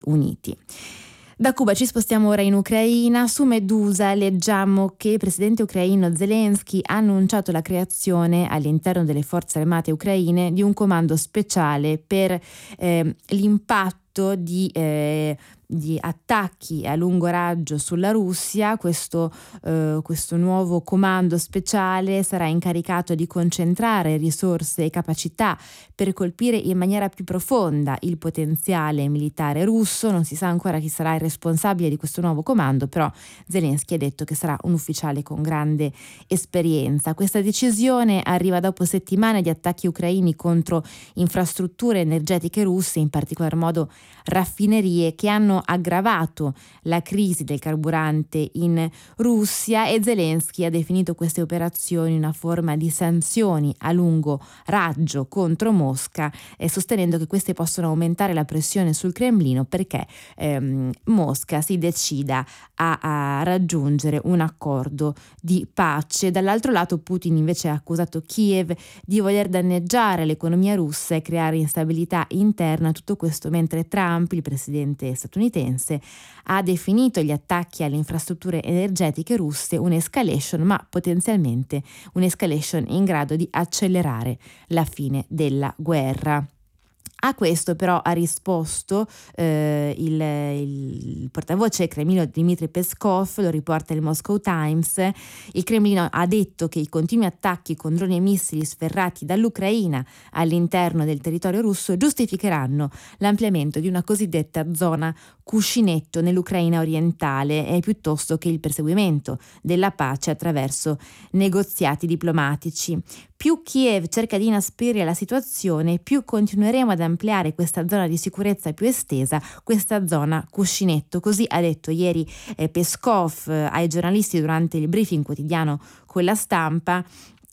Uniti. Da Cuba ci spostiamo ora in Ucraina. Su Medusa leggiamo che il presidente ucraino Zelensky ha annunciato la creazione all'interno delle forze armate ucraine di un comando speciale per l'impatto di attacchi a lungo raggio sulla Russia. Questo nuovo comando speciale sarà incaricato di concentrare risorse e capacità per colpire in maniera più profonda il potenziale militare russo. Non si sa ancora chi sarà il responsabile di questo nuovo comando, però Zelensky ha detto che sarà un ufficiale con grande esperienza. Questa decisione arriva dopo settimane di attacchi ucraini contro infrastrutture energetiche russe, in particolar modo raffinerie, che hanno aggravato la crisi del carburante in Russia, e Zelensky ha definito queste operazioni una forma di sanzioni a lungo raggio contro Mosca, sostenendo che queste possono aumentare la pressione sul Cremlino perché Mosca si decida a raggiungere un accordo di pace. Dall'altro lato Putin invece ha accusato Kiev di voler danneggiare l'economia russa e creare instabilità interna, tutto questo mentre Trump, il presidente statunitense, ha definito gli attacchi alle infrastrutture energetiche russe un'escalation, ma potenzialmente un'escalation in grado di accelerare la fine della guerra. A questo però ha risposto il portavoce Cremlino Dmitry Peskov, lo riporta il Moscow Times. Il Cremlino ha detto che i continui attacchi con droni e missili sferrati dall'Ucraina all'interno del territorio russo giustificheranno l'ampliamento di una cosiddetta zona cuscinetto nell'Ucraina orientale, piuttosto che il perseguimento della pace attraverso negoziati diplomatici. Più Kiev cerca di inasprire la situazione, più continueremo ad ampliare questa zona di sicurezza più estesa, questa zona cuscinetto. Così ha detto ieri Peskov ai giornalisti durante il briefing quotidiano con la Stampa.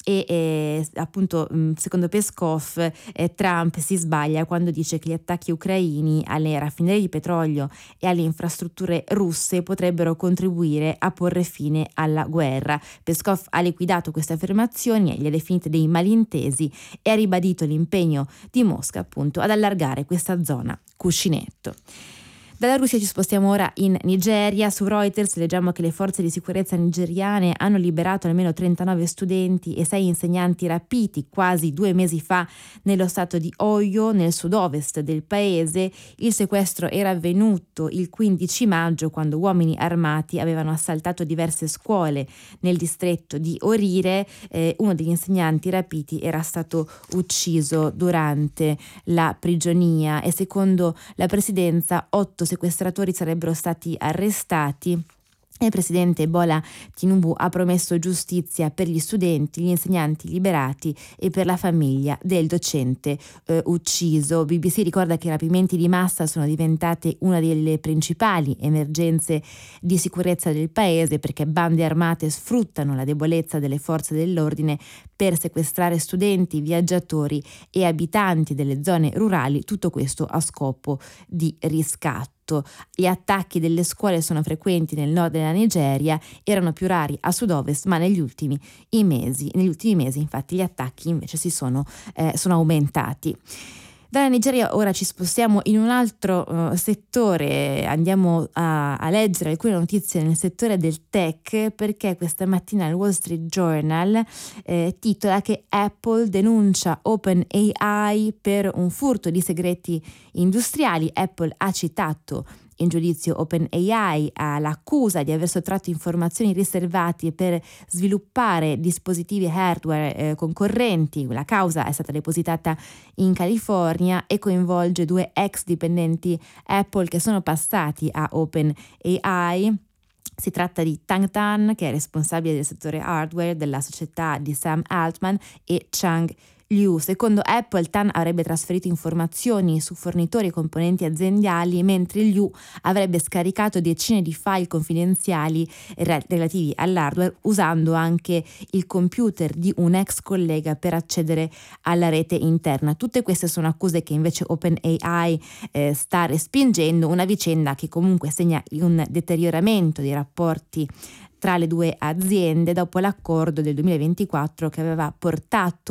E appunto, secondo Peskov, Trump si sbaglia quando dice che gli attacchi ucraini alle raffinerie di petrolio e alle infrastrutture russe potrebbero contribuire a porre fine alla guerra. Peskov ha liquidato queste affermazioni, le ha definite dei malintesi e ha ribadito l'impegno di Mosca appunto ad allargare questa zona cuscinetto. Dalla Russia ci spostiamo ora in Nigeria. Su Reuters leggiamo che le forze di sicurezza nigeriane hanno liberato almeno 39 studenti e 6 insegnanti rapiti quasi 2 mesi fa nello stato di Oyo, nel sud-ovest del paese. Il sequestro era avvenuto il 15 maggio, quando uomini armati avevano assaltato diverse scuole nel distretto di Orire. Uno degli insegnanti rapiti era stato ucciso durante la prigionia e secondo la presidenza 8 sequestratori sarebbero stati arrestati. Il presidente Bola Tinubu ha promesso giustizia per gli studenti, gli insegnanti liberati e per la famiglia del docente ucciso. BBC ricorda che i rapimenti di massa sono diventate una delle principali emergenze di sicurezza del paese, perché bande armate sfruttano la debolezza delle forze dell'ordine per sequestrare studenti, viaggiatori e abitanti delle zone rurali, tutto questo a scopo di riscatto. Gli attacchi delle scuole sono frequenti nel nord della Nigeria, erano più rari a sud-ovest, ma negli ultimi mesi infatti gli attacchi invece sono aumentati. Dalla Nigeria ora ci spostiamo in un altro settore, andiamo a leggere alcune notizie nel settore del tech, perché questa mattina il Wall Street Journal titola che Apple denuncia OpenAI per un furto di segreti industriali. Apple ha citato in giudizio OpenAI all'accusa di aver sottratto informazioni riservate per sviluppare dispositivi hardware concorrenti. La causa è stata depositata in California e coinvolge 2 ex dipendenti Apple che sono passati a OpenAI. Si tratta di Tang Tan, che è responsabile del settore hardware della società di Sam Altman, e Chang Liu. Secondo Apple, Tan avrebbe trasferito informazioni su fornitori e componenti aziendali, mentre Liu avrebbe scaricato decine di file confidenziali relativi all'hardware, usando anche il computer di un ex collega per accedere alla rete interna. Tutte queste sono accuse che invece OpenAI sta respingendo, una vicenda che comunque segna un deterioramento dei rapporti tra le due aziende dopo l'accordo del 2024 che aveva portato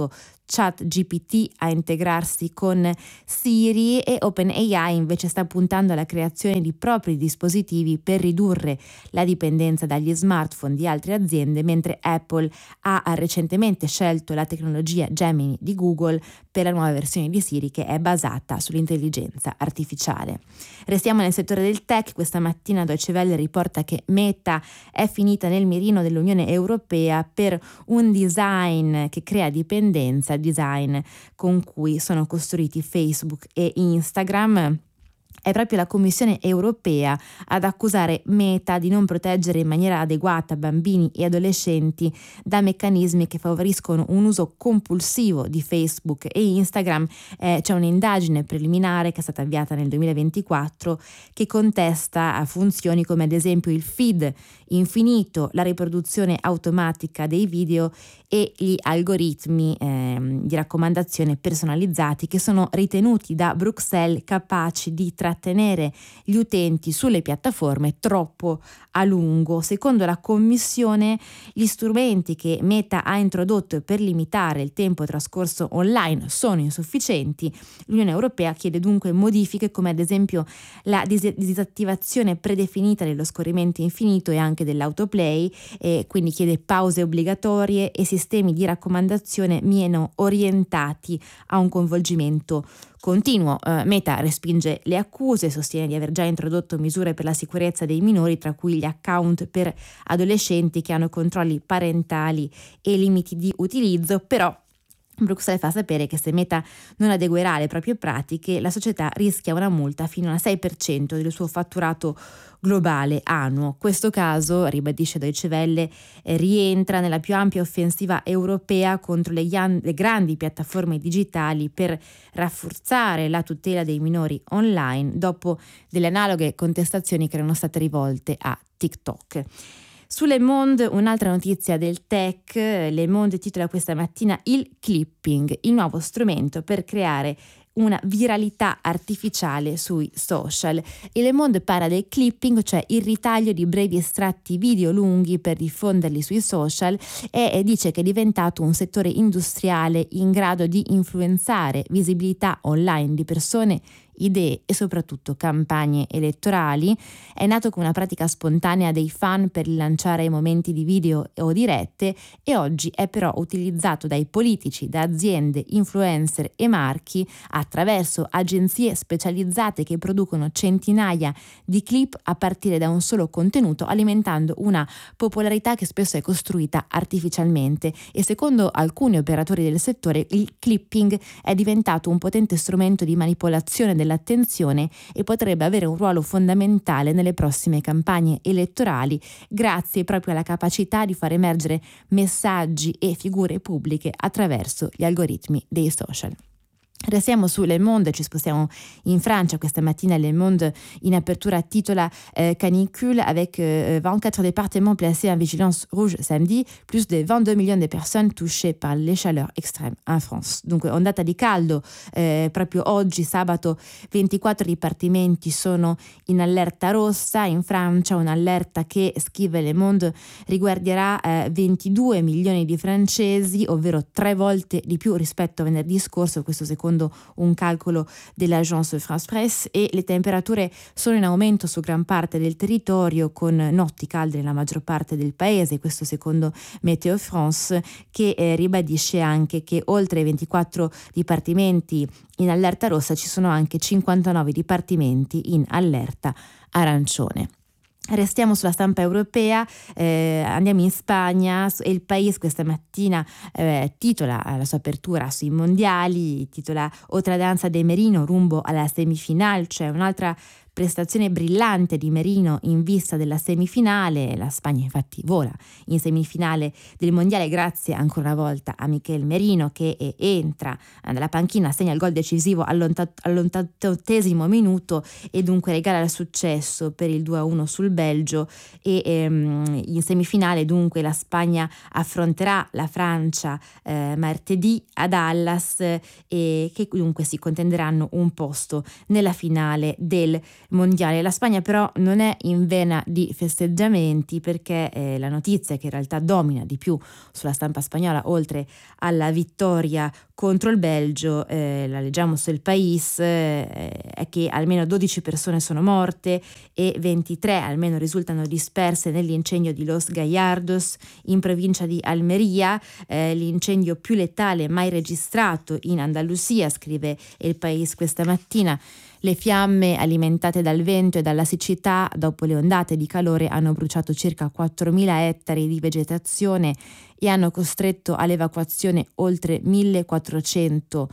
ChatGPT a integrarsi con Siri, e OpenAI invece sta puntando alla creazione di propri dispositivi per ridurre la dipendenza dagli smartphone di altre aziende, mentre Apple ha recentemente scelto la tecnologia Gemini di Google per la nuova versione di Siri che è basata sull'intelligenza artificiale. Restiamo nel settore del tech. Questa mattina Deutsche Welle riporta che Meta è finita nel mirino dell'Unione Europea per un design che crea dipendenza, design con cui sono costruiti Facebook e Instagram. È proprio la Commissione europea ad accusare Meta di non proteggere in maniera adeguata bambini e adolescenti da meccanismi che favoriscono un uso compulsivo di Facebook e Instagram. C'è un'indagine preliminare che è stata avviata nel 2024 che contesta funzioni come ad esempio il feed infinito, la riproduzione automatica dei video e gli algoritmi di raccomandazione personalizzati che sono ritenuti da Bruxelles capaci di trattenere gli utenti sulle piattaforme troppo a lungo. Secondo la Commissione, gli strumenti che Meta ha introdotto per limitare il tempo trascorso online sono insufficienti. L'Unione Europea chiede dunque modifiche come ad esempio la disattivazione predefinita dello scorrimento infinito e anche dell'autoplay, e quindi chiede pause obbligatorie e sistemi di raccomandazione meno orientati a un coinvolgimento continuo. Meta respinge le accuse, sostiene di aver già introdotto misure per la sicurezza dei minori, tra cui gli account per adolescenti che hanno controlli parentali e limiti di utilizzo, però Bruxelles fa sapere che se Meta non adeguerà le proprie pratiche, la società rischia una multa fino al 6% del suo fatturato globale annuo. Questo caso, ribadisce Deutsche Welle, rientra nella più ampia offensiva europea contro le grandi piattaforme digitali per rafforzare la tutela dei minori online, dopo delle analoghe contestazioni che erano state rivolte a TikTok. Su Le Monde, un'altra notizia del tech. Le Monde titola questa mattina il clipping, il nuovo strumento per creare una viralità artificiale sui social. E Le Monde parla del clipping, cioè il ritaglio di brevi estratti video lunghi per diffonderli sui social, e dice che è diventato un settore industriale in grado di influenzare visibilità online di persone, idee e soprattutto campagne elettorali. È nato come una pratica spontanea dei fan per rilanciare momenti di video o dirette, e oggi è però utilizzato dai politici, da aziende, influencer e marchi attraverso agenzie specializzate che producono centinaia di clip a partire da un solo contenuto, alimentando una popolarità che spesso è costruita artificialmente. E secondo alcuni operatori del settore, il clipping è diventato un potente strumento di manipolazione dell'attenzione e potrebbe avere un ruolo fondamentale nelle prossime campagne elettorali, grazie proprio alla capacità di far emergere messaggi e figure pubbliche attraverso gli algoritmi dei social. Restiamo su Le Monde, ci spostiamo in Francia. Questa mattina Le Monde in apertura titola Canicule avec 24 départements placés en vigilance rouge samedi, plus de 22 millions de personnes touchées par les chaleurs extrêmes en France. Dunque ondata di caldo, proprio oggi sabato 24 dipartimenti sono in allerta rossa in Francia, un'allerta che, scrive Le Monde, riguarderà 22 milioni di francesi, ovvero 3 volte di più rispetto a venerdì scorso, questo secondo un calcolo dell'agence France Presse, e le temperature sono in aumento su gran parte del territorio, con notti calde nella maggior parte del paese, questo secondo Météo France, che ribadisce anche che oltre ai 24 dipartimenti in allerta rossa ci sono anche 59 dipartimenti in allerta arancione. Restiamo sulla stampa europea, andiamo in Spagna, e il País questa mattina titola la sua apertura sui mondiali, titola Otra danza de Merino rumbo alla semifinale, cioè un'altra prestazione brillante di Merino in vista della semifinale. La Spagna infatti vola in semifinale del mondiale grazie ancora una volta a Michel Merino, che entra dalla panchina, segna il gol decisivo all'88esimo minuto e dunque regala il successo per il 2-1 sul Belgio, e in semifinale dunque la Spagna affronterà la Francia martedì a Dallas, e che dunque si contenderanno un posto nella finale del mondiale. La Spagna però non è in vena di festeggiamenti, perché la notizia che in realtà domina di più sulla stampa spagnola, oltre alla vittoria contro il Belgio, la leggiamo su El País, è che almeno 12 persone sono morte e 23 almeno risultano disperse nell'incendio di Los Gallardos in provincia di Almeria, l'incendio più letale mai registrato in Andalusia, scrive El País questa mattina. Le fiamme alimentate dal vento e dalla siccità dopo le ondate di calore hanno bruciato circa 4.000 ettari di vegetazione e hanno costretto all'evacuazione oltre 1.400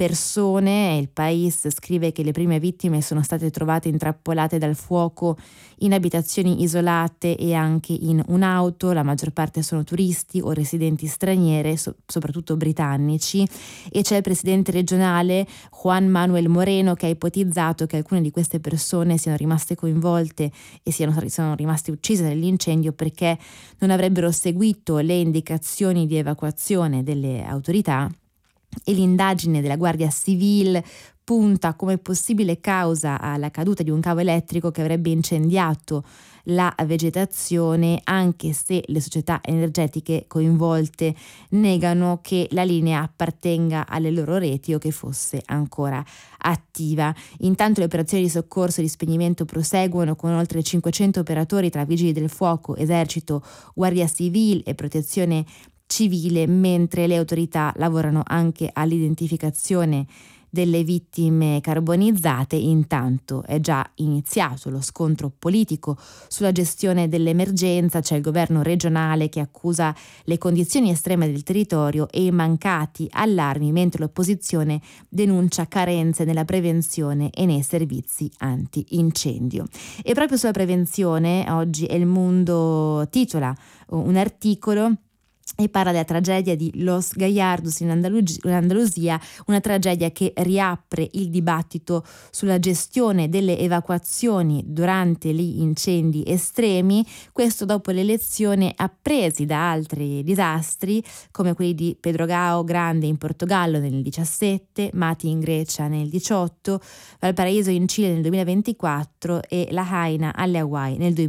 persone. Il País scrive che le prime vittime sono state trovate intrappolate dal fuoco in abitazioni isolate e anche in un'auto. La maggior parte sono turisti o residenti straniere, soprattutto britannici, e c'è il presidente regionale Juan Manuel Moreno che ha ipotizzato che alcune di queste persone siano rimaste coinvolte e sono rimaste uccise nell'incendio perché non avrebbero seguito le indicazioni di evacuazione delle autorità, e l'indagine della Guardia Civile punta come possibile causa alla caduta di un cavo elettrico che avrebbe incendiato la vegetazione, anche se le società energetiche coinvolte negano che la linea appartenga alle loro reti o che fosse ancora attiva. Intanto le operazioni di soccorso e di spegnimento proseguono con oltre 500 operatori tra vigili del fuoco, esercito, Guardia Civile e protezione civile, mentre le autorità lavorano anche all'identificazione delle vittime carbonizzate. Intanto è già iniziato lo scontro politico sulla gestione dell'emergenza. C'è il governo regionale che accusa le condizioni estreme del territorio e i mancati allarmi, mentre l'opposizione denuncia carenze nella prevenzione e nei servizi antincendio. E proprio sulla prevenzione oggi El Mundo titola un articolo e parla della tragedia di Los Gallardos in Andalusia, una tragedia che riapre il dibattito sulla gestione delle evacuazioni durante gli incendi estremi, questo dopo le lezioni appresi da altri disastri come quelli di Pedrogao Grande in Portogallo nel 17, Mati in Grecia nel 18, Valparaíso in Cile nel 2024 e La Haina alle Hawaii nel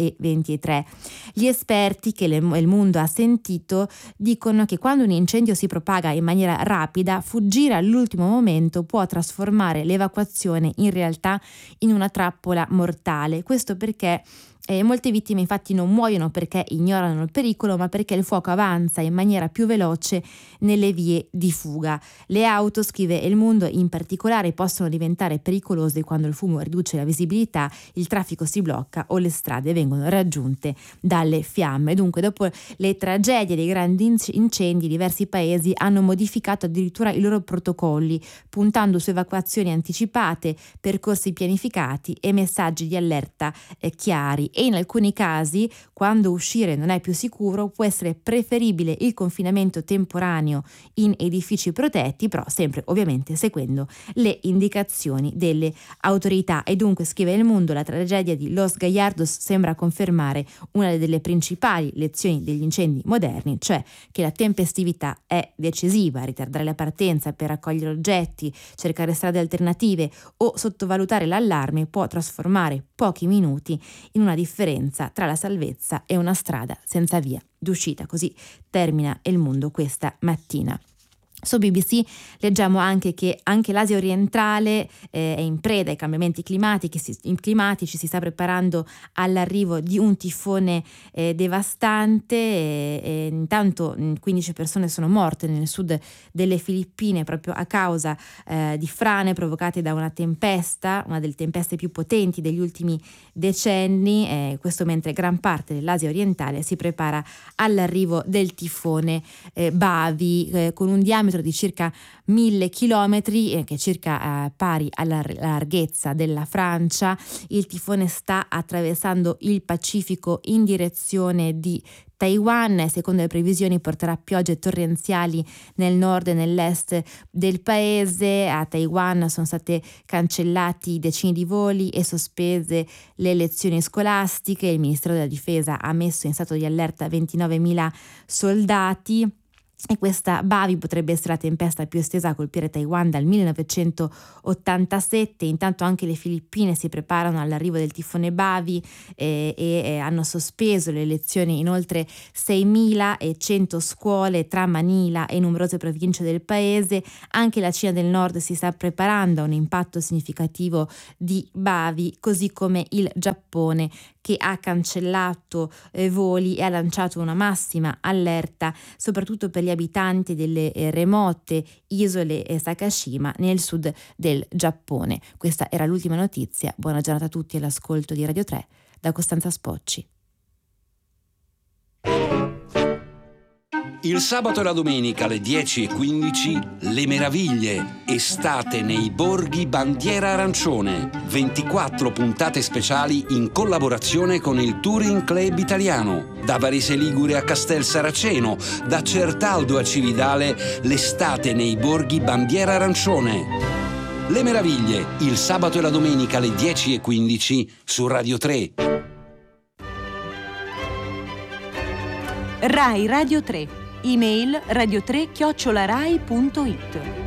2023. Gli esperti che il mondo ha sentito dicono che quando un incendio si propaga in maniera rapida, fuggire all'ultimo momento può trasformare l'evacuazione in realtà in una trappola mortale. Questo perché molte vittime infatti non muoiono perché ignorano il pericolo, ma perché il fuoco avanza in maniera più veloce nelle vie di fuga. Le auto, scrive El Mundo, in particolare possono diventare pericolose quando il fumo riduce la visibilità, il traffico si blocca o le strade vengono raggiunte dalle fiamme. Dunque, dopo le tragedie dei grandi incendi, diversi paesi hanno modificato addirittura i loro protocolli, puntando su evacuazioni anticipate, percorsi pianificati e messaggi di allerta chiari. E in alcuni casi, quando uscire non è più sicuro, può essere preferibile il confinamento temporaneo in edifici protetti, però sempre ovviamente seguendo le indicazioni delle autorità. E dunque, scrive El Mundo, la tragedia di Los Gallardos sembra confermare una delle principali lezioni degli incendi moderni, cioè che la tempestività è decisiva. Ritardare la partenza per raccogliere oggetti, cercare strade alternative o sottovalutare l'allarme può trasformare pochi minuti in una differenza tra la salvezza e una strada senza via d'uscita. Così termina El Mundo questa mattina. Su BBC leggiamo anche che anche l'Asia orientale è in preda ai cambiamenti climatici, si sta preparando all'arrivo di un tifone devastante. Intanto 15 persone sono morte nel sud delle Filippine proprio a causa di frane provocate da una delle tempeste più potenti degli ultimi decenni, questo mentre gran parte dell'Asia orientale si prepara all'arrivo del tifone Bavi, con un diametro di circa 1.000 chilometri, che è circa pari alla larghezza della Francia. Il tifone sta attraversando il Pacifico in direzione di Taiwan. Secondo le previsioni porterà piogge torrenziali nel nord e nell'est del paese. A Taiwan sono state cancellati decine di voli e sospese le lezioni scolastiche. Il Ministero della Difesa ha messo in stato di allerta 29.000 soldati. E questa Bavi potrebbe essere la tempesta più estesa a colpire Taiwan dal 1987. Intanto anche le Filippine si preparano all'arrivo del tifone Bavi e hanno sospeso le lezioni in oltre 6.100 scuole tra Manila e numerose province del paese. Anche la Cina del Nord si sta preparando a un impatto significativo di Bavi, così come il Giappone, che ha cancellato voli e ha lanciato una massima allerta soprattutto per gli abitanti delle remote isole Sakashima nel sud del Giappone. Questa era l'ultima notizia. Buona giornata a tutti all'ascolto di Radio 3 da Costanza Spocci. Il sabato e la domenica alle 10:15 Le Meraviglie, estate nei borghi bandiera arancione. 24 puntate speciali in collaborazione con il Touring Club Italiano. Da Varese Ligure a Castel Saraceno, da Certaldo a Cividale, l'estate nei borghi bandiera arancione. Le Meraviglie, il sabato e la domenica alle 10:15 su Radio 3. Rai Radio 3. Email radio3@rai.it